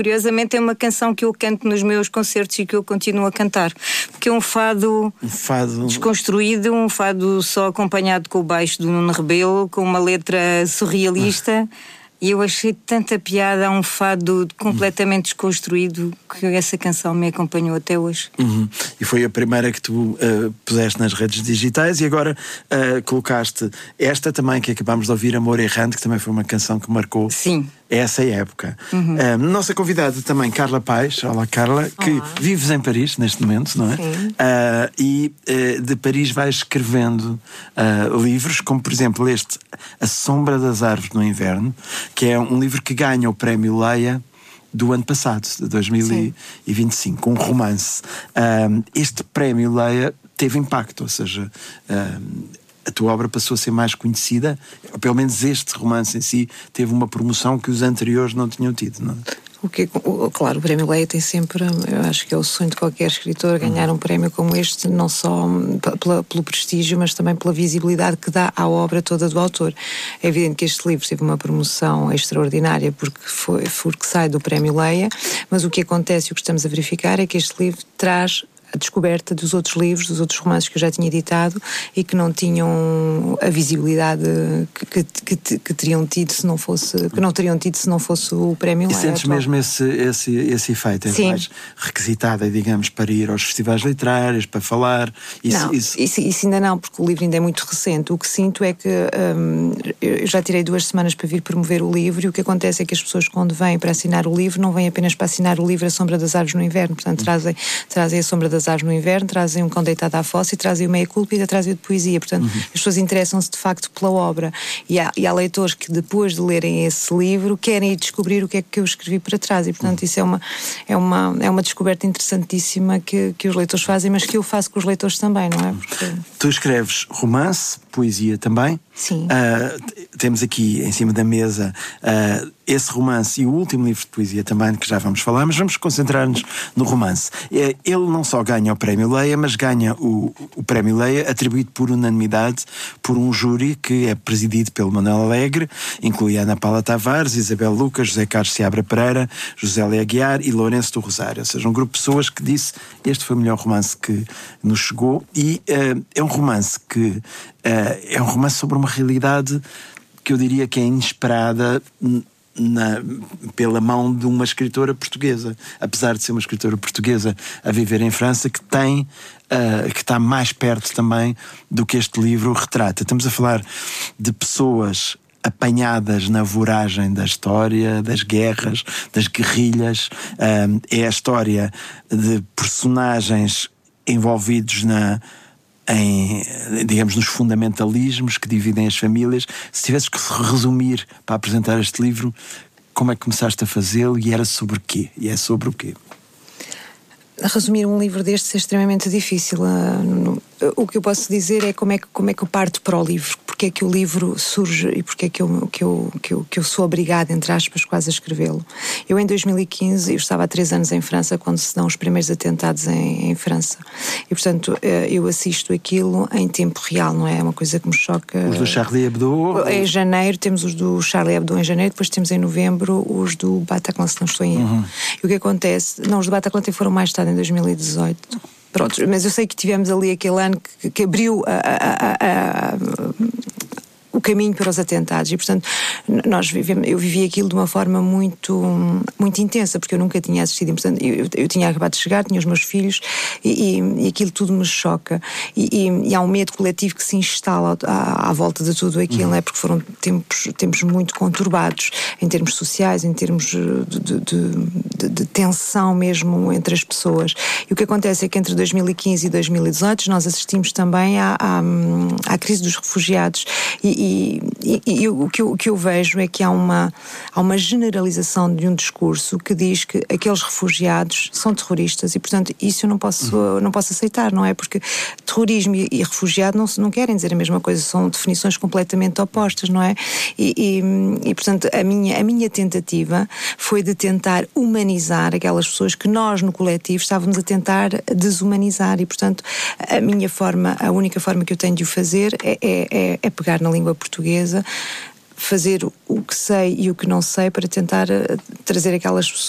curiosamente é uma canção que eu canto nos meus concertos e que eu continuo a cantar, porque é um fado desconstruído, um fado só acompanhado com o baixo do Nuno Rebelo, com uma letra surrealista. E eu achei tanta piada a um fado completamente desconstruído que essa canção me acompanhou até hoje. E foi a primeira que tu puseste nas redes digitais e agora colocaste esta também que acabámos de ouvir, Amor Errante, que também foi uma canção que marcou essa época. Nossa convidada também, Carla Paes. Olá, Carla, que vives em Paris neste momento, não é? E de Paris vais escrevendo livros, como por exemplo este, A Sombra das Árvores no Inverno, que é um livro que ganha o Prémio Leia do ano passado, de 2025, um romance. Este Prémio Leia teve impacto, ou seja, a tua obra passou a ser mais conhecida, ou pelo menos este romance em si teve uma promoção que os anteriores não tinham tido, não é? Claro, o Prémio Leia tem sempre, eu acho que é o sonho de qualquer escritor ganhar um prémio como este, não só pelo prestígio, mas também pela visibilidade que dá à obra toda do autor. É evidente que este livro teve uma promoção extraordinária porque sai do Prémio Leia, mas o que acontece e o que estamos a verificar é que este livro traz a descoberta dos outros livros, dos outros romances que eu já tinha editado e que não tinham a visibilidade que teriam tido se não fosse, que não teriam tido se não fosse o Prémio Leia. E sentes mesmo esse efeito? És mais requisitada, digamos, para ir aos festivais literários, para falar? Isso ainda não, porque o livro ainda é muito recente. O que sinto é que eu já tirei 2 semanas para vir promover o livro e o que acontece é que as pessoas quando vêm para assinar o livro não vêm apenas para assinar o livro A Sombra das Árvores no Inverno, portanto trazem A Sombra das Árvores no Inverno, trazem Um Cão Deitado à Fossa e trazem o Meia Culpa e ainda trazem o de poesia. Portanto, as pessoas interessam-se de facto pela obra e há leitores que depois de lerem esse livro querem ir descobrir o que é que eu escrevi para trás e portanto isso é uma descoberta interessantíssima que os leitores fazem, mas que eu faço com os leitores também, não é? Porque... Tu escreves romance, poesia também. Sim. Temos aqui em cima da mesa esse romance e o último livro de poesia também, que já vamos falar, mas vamos concentrar-nos no romance. Ele não só ganha o Prémio Leia, mas ganha o Prémio Leia atribuído por unanimidade por um júri que é presidido pelo Manuel Alegre, inclui Ana Paula Tavares, Isabel Lucas, José Carlos Seabra Pereira, José Léa Aguiar e Lourenço do Rosário, ou seja, um grupo de pessoas que disse este foi o melhor romance que nos chegou e é um romance que é um romance sobre uma realidade que eu diria que é inesperada pela mão de uma escritora portuguesa, apesar de ser uma escritora portuguesa a viver em França, que está mais perto também do que este livro retrata. Estamos a falar de pessoas apanhadas na voragem da história, das guerras, das guerrilhas. É a história de personagens envolvidos digamos, nos fundamentalismos que dividem as famílias. Se tivesses que resumir para apresentar este livro, como é que começaste a fazê-lo e era sobre o quê? E é sobre o quê? Resumir um livro destes é extremamente difícil. O que eu posso dizer é como é que eu parto para o livro, porque é que o livro surge e porque é que eu sou obrigada, entre aspas, quase a escrevê-lo. Eu em 2015, eu estava há 3 anos em França quando se dão os primeiros atentados em França e portanto eu assisto aquilo em tempo real, não é uma coisa que me choca. Os do Charlie Hebdo? Em janeiro temos os do Charlie Hebdo em janeiro, depois temos em novembro os do Bataclan, se não estou em erro. E o que acontece? Não, os do Bataclan foram mais tarde, em 2018. Pronto, mas eu sei que tivemos ali aquele ano que abriu o caminho para os atentados e, portanto, eu vivi aquilo de uma forma muito, muito intensa, porque eu nunca tinha assistido. E, portanto, eu tinha acabado de chegar, tinha os meus filhos e aquilo tudo me choca. E há um medo coletivo que se instala à volta de tudo aquilo, não é? Porque foram tempos muito conturbados em termos sociais, em termos de tensão mesmo entre as pessoas. E o que acontece é que entre 2015 e 2018 nós assistimos também à crise dos refugiados e o que eu vejo é que há uma generalização de um discurso que diz que aqueles refugiados são terroristas e, portanto, isso eu não posso aceitar, não é? Porque terrorismo e refugiado não querem dizer a mesma coisa, são definições completamente opostas, não é? E portanto, a minha tentativa foi de tentar humanizar aquelas pessoas que nós, no coletivo, estávamos a tentar desumanizar e, portanto, a única forma que eu tenho de o fazer é pegar na língua portuguesa, fazer o que sei e o que não sei para tentar trazer aquelas pessoas